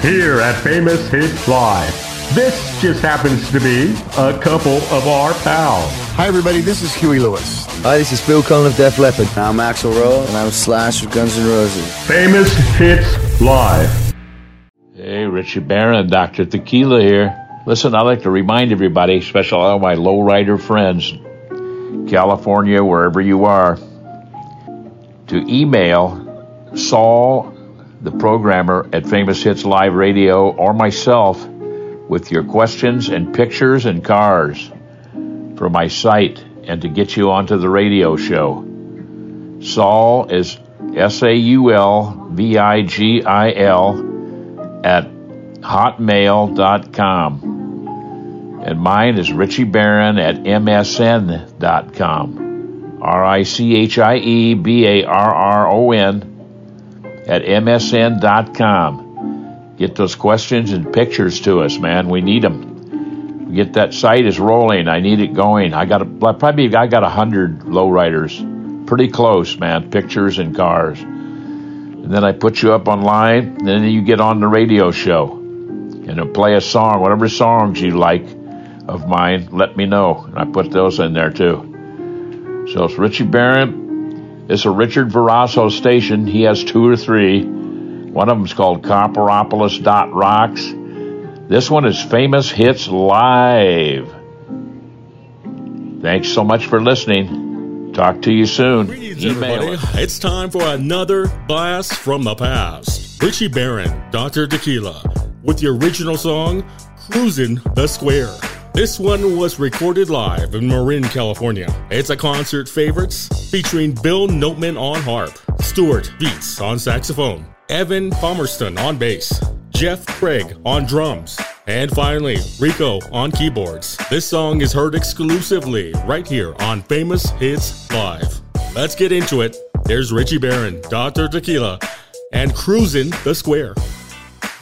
here at Famous Hits Live. This just happens to be a couple of our pals. Hi, everybody. This is Huey Lewis. Hi, this is Phil Collins of Def Leppard. I'm Axl Rose. And I'm Slash of Guns N' Roses. Famous Hits Live. Hey, Richie Barron, Dr. Tequila here. Listen, I'd like to remind everybody, especially all my lowrider friends, California, wherever you are, to email Saul, the programmer at Famous Hits Live Radio, or myself with your questions and pictures and cars for my site and to get you onto the radio show. Saul is SAULVIGIL at hotmail.com. And mine is Richie Barron at MSN.com. RICHIEBARRON at MSN.com. Get those questions and pictures to us, man. We need them. Get that site is rolling. I need it going. I got 100 lowriders. Pretty close, man. Pictures and cars. And then I put you up online, and then you get on the radio show. And it'll play a song, whatever songs you like of mine, let me know. And I put those in there too. So it's Richie Barron. It's a Richard Verasso station. He has 2 or 3. One of them is called Copperopolis.rocks. This one is Famous Hits Live. Thanks so much for listening. Talk to you soon. Greetings, everybody. It's time for another blast from the past. Richie Barron, Dr. Tequila, with the original song, Cruisin' the Square. This one was recorded live in Marin, California. It's a concert favorites featuring Bill Notman on harp, Stuart Beats on saxophone, Evan Palmerston on bass, Jeff Craig on drums, and finally, Rico on keyboards. This song is heard exclusively right here on Famous Hits Live. Let's get into it. There's Richie Barron, Dr. Tequila, and Cruisin' the Square.